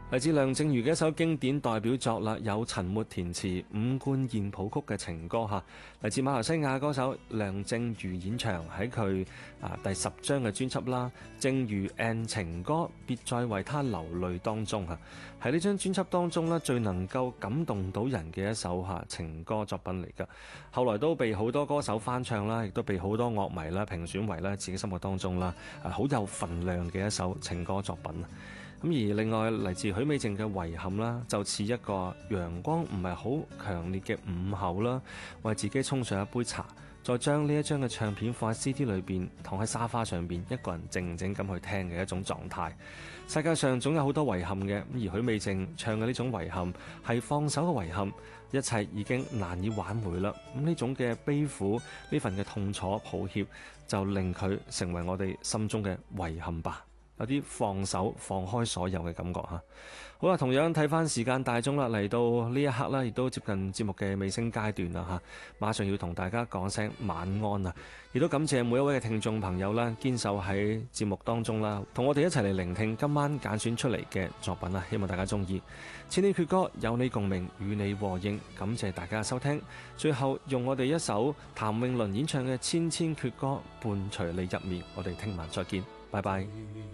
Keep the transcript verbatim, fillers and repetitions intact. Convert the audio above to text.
嚟自梁靜茹嘅一首經典代表作啦，有陳沫填詞、伍冠賢譜曲嘅情歌嚇，嚟自馬來西亞歌手梁靜茹演唱喺佢啊第十張嘅專輯啦，《靜茹 and 情歌》，別再為他流淚當中嚇，喺呢張專輯當中咧最能夠感動到人嘅一首嚇情歌作品嚟㗎。後來都被好多歌手翻唱啦，亦都被好多樂迷啦評選為咧自己心目當中啦啊好有份量嘅一首情歌作品。咁而另外嚟自許美靜嘅遺憾啦，就似一個陽光唔係好強烈嘅午後啦，為自己沖上一杯茶，再將呢一張嘅唱片放喺 C D 裏邊，躺喺沙發上邊，一個人靜靜咁去聽嘅一種狀態。世界上總有好多遺憾嘅，而許美靜唱嘅呢種遺憾係放手嘅遺憾，一切已經難以挽回啦。咁呢種嘅悲苦，呢份嘅痛楚抱歉，就令佢成為我哋心中嘅遺憾吧。有啲放手放開所有嘅感覺嚇。好啦，同樣睇翻時間大鐘啦，嚟到呢一刻啦，亦都接近節目嘅尾聲階段啦嚇。馬上要同大家講聲晚安啊！亦都感謝每一位嘅聽眾朋友啦，堅守喺節目當中啦，同我哋一齊嚟聆聽今晚揀選出嚟嘅作品啊！希望大家中意。千禧闕歌有你共鳴，與你和應，感謝大家收聽。最後用我哋一首譚詠麟演唱嘅《千千闕歌》伴隨你入眠，我哋聽晚再見，拜拜。